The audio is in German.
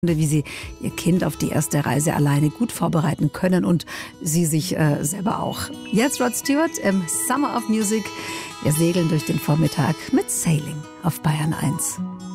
wie sie ihr Kind auf die erste Reise alleine gut vorbereiten können und sie sich selber auch. Jetzt Rod Stewart im Summer of Music. Wir segeln durch den Vormittag mit Sailing auf Bayern 1.